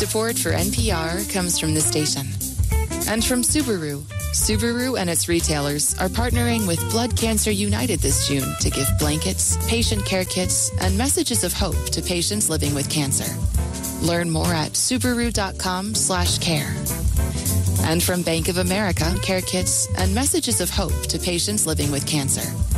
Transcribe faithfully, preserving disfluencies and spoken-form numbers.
Support for N P R comes from this station. And from Subaru. Subaru and its retailers are partnering with Blood Cancer United this June to give blankets, patient care kits, and messages of hope to patients living with cancer. Learn more at Subaru.com slash care. And from Bank of America, care kits and messages of hope to patients living with cancer.